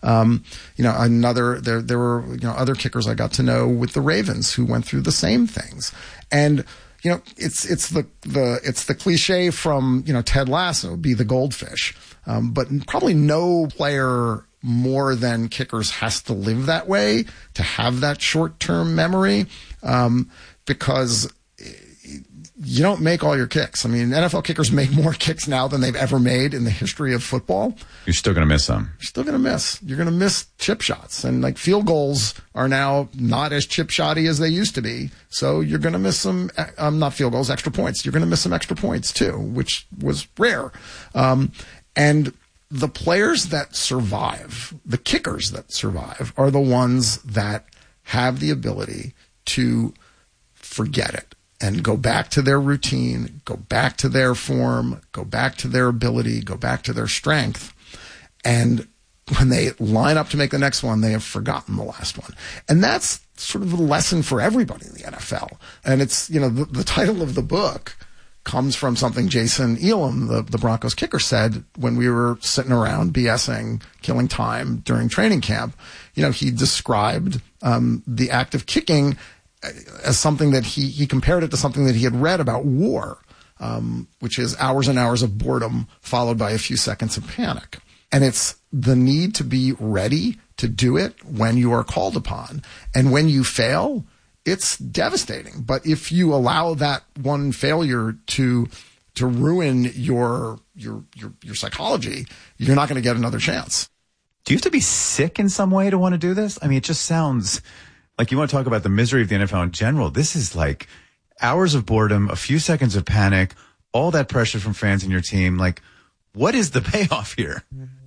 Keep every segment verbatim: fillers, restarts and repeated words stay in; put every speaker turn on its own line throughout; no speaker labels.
Um, you know, another, there, there were, you know, other kickers I got to know with the Ravens who went through the same things. And, you know, it's, it's the, the, it's the cliche from, you know, Ted Lasso, be the goldfish. Um, but probably no player more than kickers has to live that way, to have that short-term memory, um, because you don't make all your kicks. I mean, N F L kickers make more kicks now than they've ever made in the history of football.
You're still going to miss them.
You're still going to miss. You're going to miss chip shots. And like field goals are now not as chip shotty as they used to be. So you're going to miss some, um, not field goals, extra points. You're going to miss some extra points too, which was rare. Um, and the players that survive, the kickers that survive, are the ones that have the ability to forget it and go back to their routine, go back to their form, go back to their ability, go back to their strength. And when they line up to make the next one, they have forgotten the last one. And that's sort of the lesson for everybody in the N F L. And it's, you know, the, the title of the book comes from something Jason Elam, the, the Broncos kicker, said when we were sitting around BSing, killing time during training camp. You know, he described um, the act of kicking as something that he, he compared it to something that he had read about war, um, which is hours and hours of boredom followed by a few seconds of panic. And it's the need to be ready to do it when you are called upon. And when you fail, it's devastating. But if you allow that one failure to to ruin your your your, your psychology, you're not going to get another chance.
Do you have to be sick in some way to want to do this? I mean, it just sounds like you want to talk about the misery of the N F L in general. This is like hours of boredom, a few seconds of panic, all that pressure from fans in your team. Like, what is the payoff here?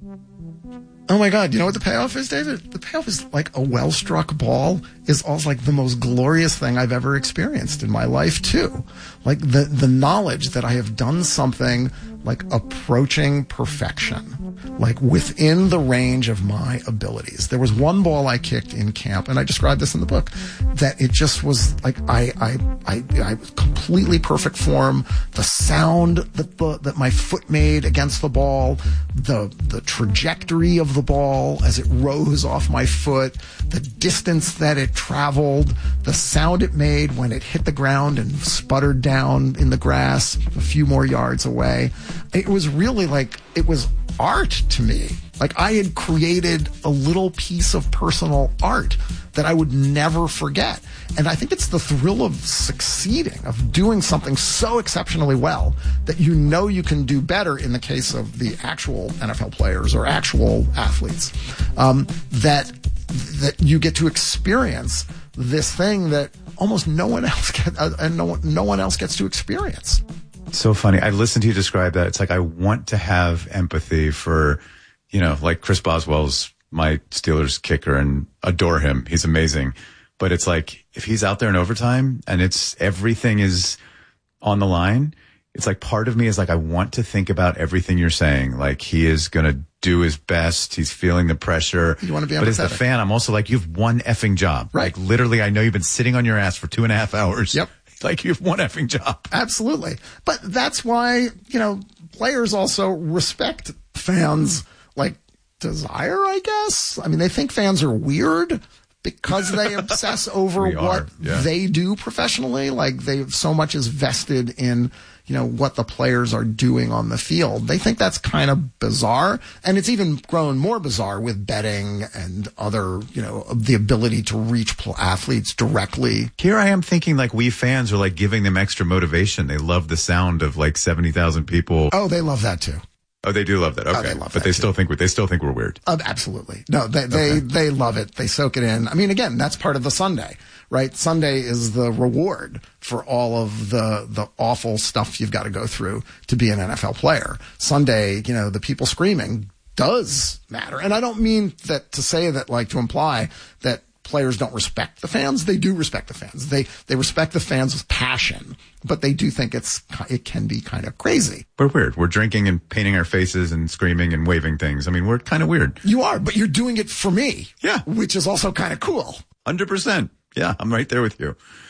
Oh my God. You know what the payoff is, David? The payoff is like a well-struck ball is also like the most glorious thing I've ever experienced in my life too. Like the, the knowledge that I have done something like approaching perfection, like within the range of my abilities. There was one ball I kicked in camp, and I described this in the book, that it just was like I I I, I was completely perfect form. The sound that the, that my foot made against the ball, the the trajectory of the ball as it rose off my foot, the distance that it traveled, the sound it made when it hit the ground and sputtered down in the grass a few more yards away. It was really like, it was art to me. Like I had created a little piece of personal art that I would never forget. And I think it's the thrill of succeeding, of doing something so exceptionally well that you know you can do better in the case of the actual N F L players or actual athletes, um, that that you get to experience this thing that almost no one else gets, uh, and no one, no one else gets to experience.
So funny. I listened to you describe that. It's like I want to have empathy for, you know, like Chris Boswell's my Steelers kicker and adore him. He's amazing. But it's like if he's out there in overtime and it's everything is on the line, it's like part of me is like I want to think about everything you're saying. Like he is going to do his best. He's feeling the pressure.
You want to be empathetic.
But as the fan, I'm also like, you've one effing job.
Right.
Like literally, I know you've been sitting on your ass for two and a half hours.
Yep.
Like you have one effing job.
Absolutely. But that's why, you know, players also respect fans like desire, I guess. I mean, they think fans are weird because they obsess over
We
what
are, yeah.
they do professionally. Like they so much is vested in, you know, what the players are doing on the field. They think that's kind of bizarre. And it's even grown more bizarre with betting and other, you know, the ability to reach athletes directly.
Here I am thinking like we fans are like giving them extra motivation. They love the sound of like seventy thousand people.
Oh, they love that too.
Oh, they do love that. Okay.
Oh, they love
but
that
they
too.
still think they still think we're weird.
Uh, absolutely. No, they, they,
Okay.
they love it. They soak it in. I mean, again, that's part of the Sunday, right? Sunday is the reward for all of the, the awful stuff you've got to go through to be an N F L player. Sunday, you know, the people screaming does matter. And I don't mean that to say that, like, to imply that players don't respect the fans. They do respect the fans. They they respect the fans with passion, but they do think it's it can be kind of crazy.
We're weird. We're drinking and painting our faces and screaming and waving things. I mean, we're kind of weird.
You are, but you're doing it for me.
Yeah.
Which is also kind of cool.
one hundred percent. Yeah, I'm right there with you.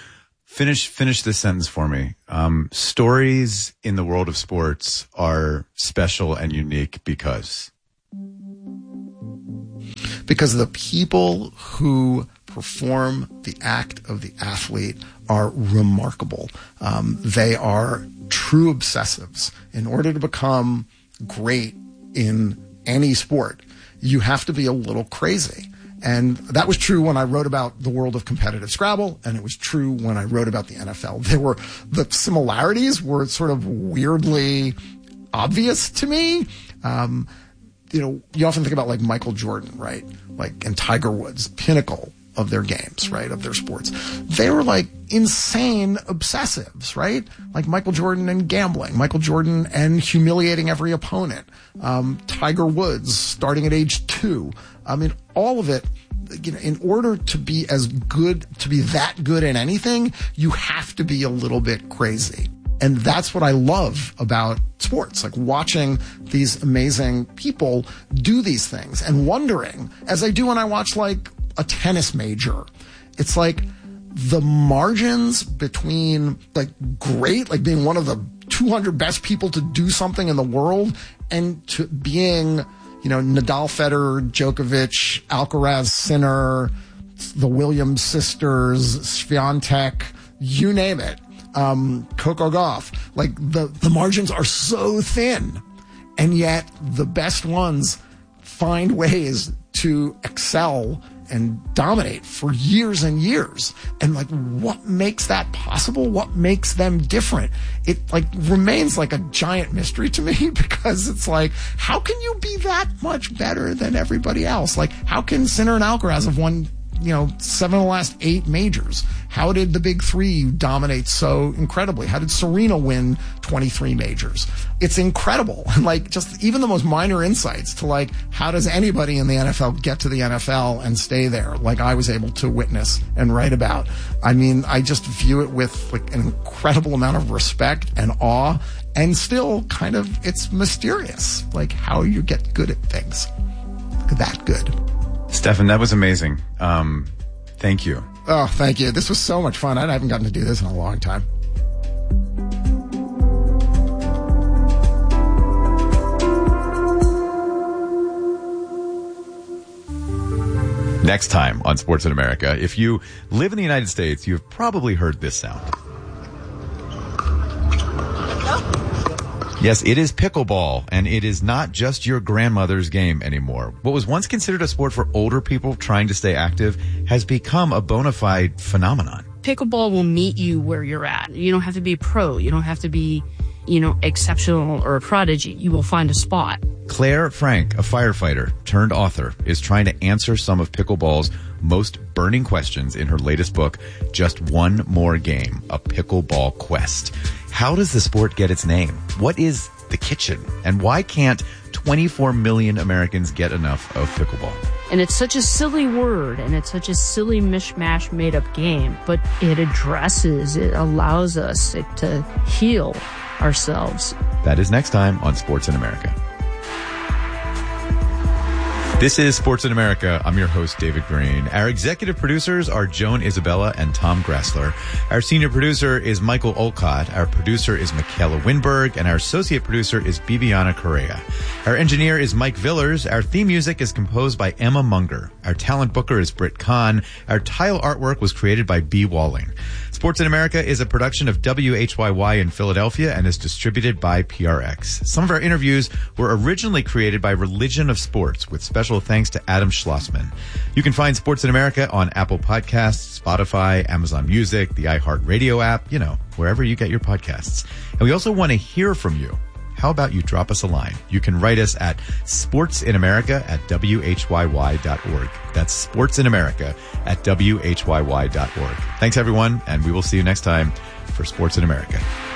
Finish finish this sentence for me. Um, stories in the world of sports are special and unique because...
because the people who perform the act of the athlete are remarkable. Um, they are true obsessives. In order to become great in any sport, you have to be a little crazy. And that was true when I wrote about the world of competitive Scrabble, and it was true when I wrote about the N F L. There were, the similarities were sort of weirdly obvious to me. Um, you know, you often think about like Michael Jordan, right? Like, and Tiger Woods, pinnacle of their games, right? Of their sports. They were like insane obsessives, right? Like Michael Jordan and gambling, Michael Jordan and humiliating every opponent, um, Tiger Woods starting at age two. I mean, all of it, you know, in order to be as good, to be that good in anything, you have to be a little bit crazy. And that's what I love about sports, like watching these amazing people do these things and wondering, as I do when I watch like a tennis major, it's like the margins between like great, like being one of the two hundred best people to do something in the world and to being, you know, Nadal, Federer, Djokovic, Alcaraz, Sinner, the Williams sisters, Swiatek, you name it. Um, Coco Gauff, like the, the margins are so thin, and yet the best ones find ways to excel and dominate for years and years. And like, what makes that possible? What makes them different? It like remains like a giant mystery to me, because it's like, how can you be that much better than everybody else? Like, how can Sinner and Alcaraz have won, you know, seven of the last eight majors? How did the big three dominate so incredibly? How did Serena win twenty-three majors? It's incredible. And like, just even the most minor insights to like, how does anybody in the N F L get to the N F L and stay there, like I was able to witness and write about? I mean, I just view it with like an incredible amount of respect and awe, and still kind of, it's mysterious, like how you get good at things that good.
Stefan, that was amazing. Um, thank you.
Oh, thank you. This was so much fun. I haven't gotten to do this in a long time.
Next time on Sports in America, if you live in the United States, you've probably heard this sound. Yes, it is pickleball, and it is not just your grandmother's game anymore. What was once considered a sport for older people trying to stay active has become a bona fide phenomenon.
Pickleball will meet you where you're at. You don't have to be a pro. You don't have to be, you know, exceptional or a prodigy. You will find a spot.
Claire Frank, a firefighter turned author, is trying to answer some of pickleball's most burning questions in her latest book, Just One More Game, A Pickleball Quest. How does the sport get its name? What is the kitchen? And why can't twenty-four million Americans get enough of pickleball?
And it's such a silly word, and it's such a silly mishmash made-up game, but it addresses, it allows us to heal ourselves.
That is next time on Sports in America. This is Sports in America. I'm your host, David Green. Our executive producers are Joan Isabella and Tom Gressler. Our senior producer is Michael Olcott. Our producer is Michaela Winberg. And our associate producer is Bibiana Correa. Our engineer is Mike Villers. Our theme music is composed by Emma Munger. Our talent booker is Britt Kahn. Our tile artwork was created by B. Walling. Sports in America is a production of W H Y Y in Philadelphia and is distributed by P R X. Some of our interviews were originally created by Religion of Sports, with special thanks to Adam Schlossman. You can find Sports in America on Apple Podcasts, Spotify, Amazon Music, the iHeartRadio app, you know, wherever you get your podcasts. And we also want to hear from you. How about you drop us a line? You can write us at sportsinamerica at W H Y Y dot org. That's sportsinamerica at W H Y Y dot org. Thanks, everyone, and we will see you next time for Sports in America.